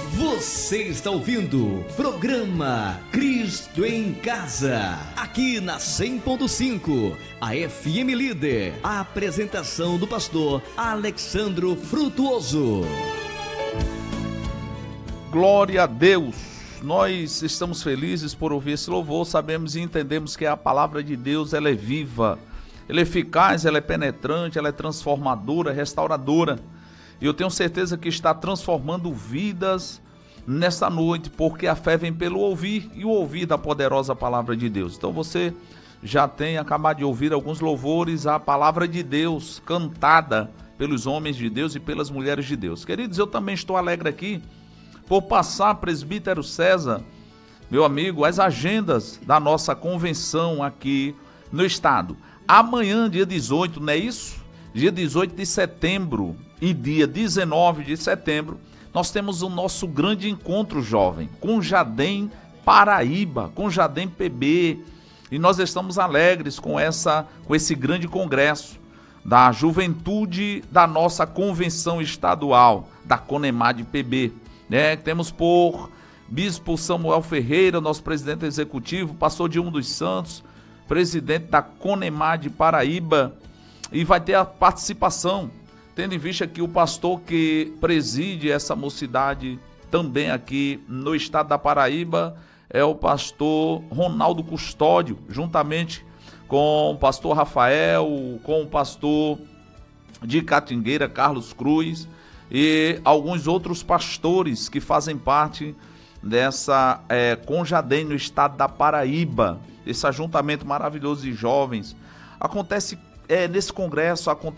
Você está ouvindo programa Cristo em Casa, aqui na 100.5, a FM Líder. A apresentação do pastor Alexandro Frutuoso. Glória a Deus! Nós estamos felizes por ouvir esse louvor, sabemos e entendemos que a palavra de Deus ela é viva, ela é eficaz, ela é penetrante, ela é transformadora, restauradora. E eu tenho certeza que está transformando vidas nesta noite, porque a fé vem pelo ouvir, e o ouvir da poderosa palavra de Deus. Então você já tem acabado de ouvir alguns louvores à palavra de Deus, cantada pelos homens de Deus e pelas mulheres de Deus. Queridos, eu também estou alegre aqui por passar, presbítero César, meu amigo, as agendas da nossa convenção aqui no estado. Amanhã, dia 18, não é isso? Dia 18 de setembro e dia 19 de setembro, nós temos o nosso grande encontro jovem, Conjadem Paraíba, Conjadem PB, e nós estamos alegres com esse grande congresso da juventude da nossa convenção estadual, da Conemad PB, né? Temos por Bispo Samuel Ferreira, nosso presidente executivo, pastor Dilma dos Santos, presidente da Conemad Paraíba, e vai ter a participação, tendo em vista que o pastor que preside essa mocidade também aqui no estado da Paraíba é o pastor Ronaldo Custódio, juntamente com o pastor Rafael, com o pastor de Catingueira, Carlos Cruz, e alguns outros pastores que fazem parte dessa Conjadem no estado da Paraíba, esse ajuntamento maravilhoso de jovens. Acontece nesse congresso,